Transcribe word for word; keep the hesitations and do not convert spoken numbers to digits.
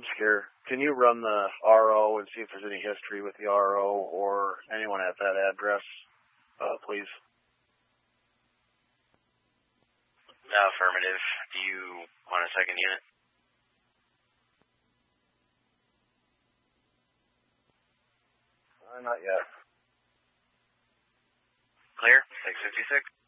here. Can you run the R O and see if there's any history with the R O or anyone at that address, uh, please? Affirmative. Do you want a second unit? Uh, not yet. Clear. six fifty-six.